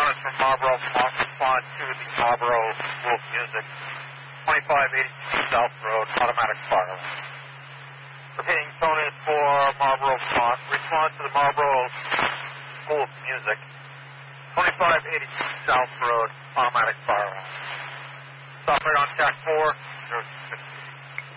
Tonus from Marlboro, respond to the Marlboro School of Music. 2582 South Road, automatic fire. Repeating Tonus for Marlboro, respond to the Marlboro School of Music. 2582 South Road,